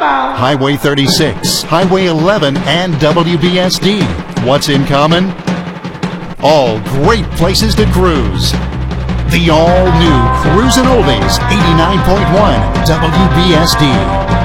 Highway 36, Highway 11, and WBSD. What's in common? All great places to cruise. The all-new Cruisin' Oldies 89.1 WBSD.